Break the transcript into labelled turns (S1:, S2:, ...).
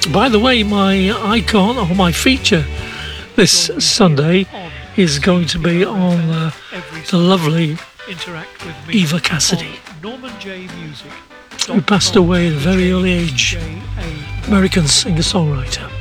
S1: By the way, my icon or my feature this Sunday is going to be on the lovely Eva Cassidy, who passed away at a very early age, American singer-songwriter.